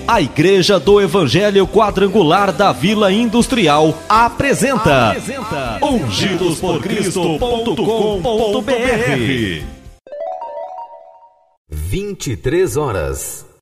A Igreja do Evangelho Quadrangular da Vila Industrial apresenta ungidosporcristo.com.br. 23 horas.